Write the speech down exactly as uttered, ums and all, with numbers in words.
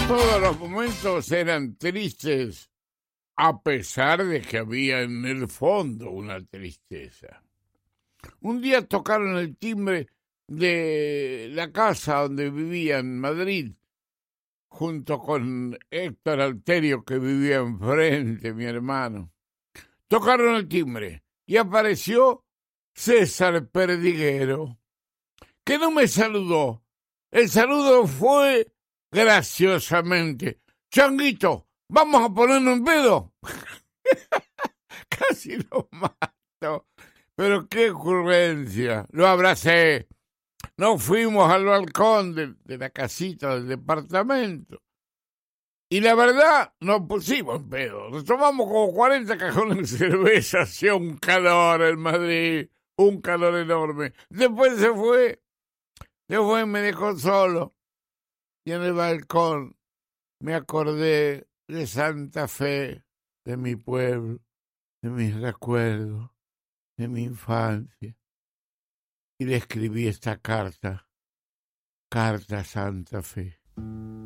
Todos los momentos eran tristes, a pesar de que había en el fondo una tristeza. Un día tocaron el timbre de la casa donde vivía en Madrid, junto con Héctor Alterio, que vivía enfrente, mi hermano. Tocaron el timbre y apareció César Perdiguero, que no me saludó. El saludo fue graciosamente: Changuito, ¿vamos a ponernos en pedo? Casi lo mato. Pero qué ocurrencia. Lo abracé. Nos fuimos al balcón de, de la casita del departamento. Y la verdad, nos pusimos en pedo. Nos tomamos como cuarenta cajones de cerveza. Hacía un calor en Madrid. Un calor enorme. Después se fue. Después me dejó solo. Y en el balcón me acordé de Santa Fe, de mi pueblo, de mis recuerdos, de mi infancia. Y le escribí esta carta, Carta a Santa Fe.